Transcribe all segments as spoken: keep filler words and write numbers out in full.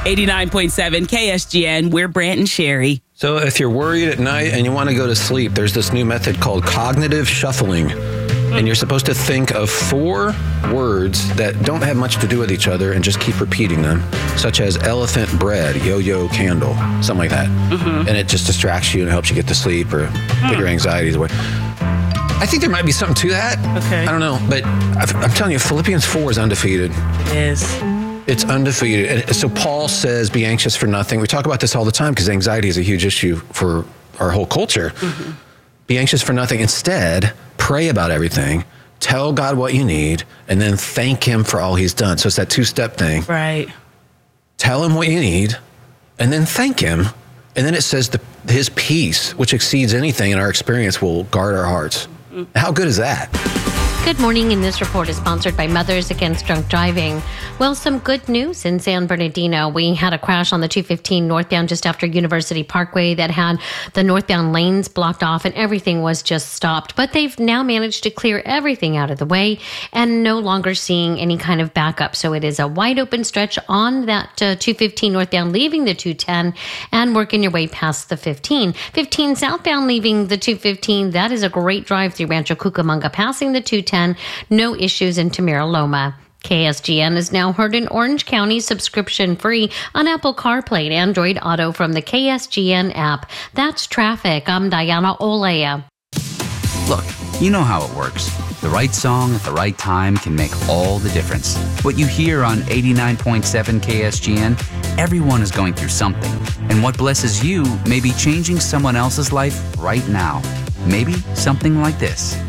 eighty-nine point seven K S G N. We're Brant and Sherry. So if you're worried at night and you want to go to sleep, there's this new method called cognitive shuffling. And you're supposed to think of four words that don't have much to do with each other and just keep repeating them, such as elephant bread, yo-yo candle, something like that. Mm-hmm. And it just distracts you and helps you get to sleep or mm. put your anxieties away. I think there might be something to that. Okay. I don't know. But I'm telling you, Philippians four is undefeated. It is. It's undefeated. And so Paul says, be anxious for nothing. We talk about this all the time because anxiety is a huge issue for our whole culture. Mm-hmm. Be anxious for nothing. Instead, pray about everything. Tell God what you need, and then thank him for all he's done. So it's that two-step thing. Right. Tell him what you need, and then thank him. And then it says the, his peace, which exceeds anything in our experience, will guard our hearts. Mm-hmm. How good is that? Good morning, and this report is sponsored by Mothers Against Drunk Driving. Well, some good news in San Bernardino. We had a crash on the two fifteen northbound just after University Parkway that had the northbound lanes blocked off and everything was just stopped. But they've now managed to clear everything out of the way and no longer seeing any kind of backup. So it is a wide open stretch on that uh, two fifteen northbound leaving the two ten and working your way past the fifteen. fifteen southbound leaving the two fifteen. That is a great drive through Rancho Cucamonga, passing the two ten. No issues in Tamira Loma. K S G N is now heard in Orange County subscription free on Apple CarPlay and Android Auto from the K S G N app. That's traffic. I'm Diana Olea. Look, you know how it works. The right song at the right time can make all the difference. What you hear on eighty-nine point seven K S G N, everyone is going through something. And what blesses you may be changing someone else's life right now. Maybe something like this.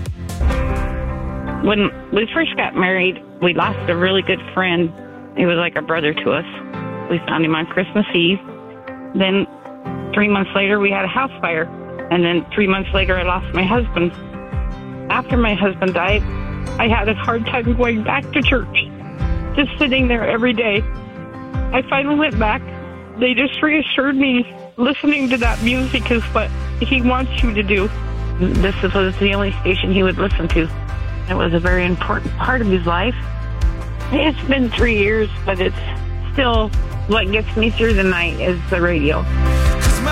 When we first got married, we lost a really good friend. He was like a brother to us. We found him on Christmas Eve. Then three months later, we had a house fire. And then three months later, I lost my husband. After my husband died, I had a hard time going back to church, just sitting there every day. I finally went back. They just reassured me listening to that music is what he wants you to do. This was the only station he would listen to. It was a very important part of his life. It's been three years, but it's still what gets me through the night is the radio.